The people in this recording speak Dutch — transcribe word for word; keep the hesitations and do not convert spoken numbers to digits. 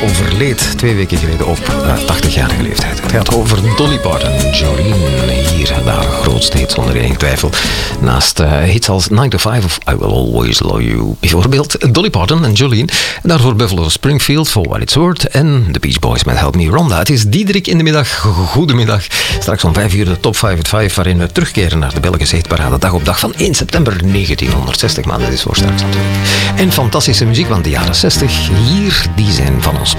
overleed twee weken geleden op uh, tachtigjarige leeftijd. Het gaat over Dolly Parton. Jolene, hier haar grootste hit zonder enige twijfel. Naast uh, hits als nine to five of I Will Always Love You. Bijvoorbeeld Dolly Parton en Jolene. En daarvoor Buffalo Springfield, For What It's Worth. En The Beach Boys met Help Me Rhonda. Het is Diederik in de middag. Goedemiddag. Straks om vijf uur de Top vijf at vijf, waarin we terugkeren naar de Belgische hitparade. Dag op dag van één september negentienhonderdzestig. Maar dat is voor straks natuurlijk. En fantastische muziek van de jaren zestig. Hier, die zijn van ons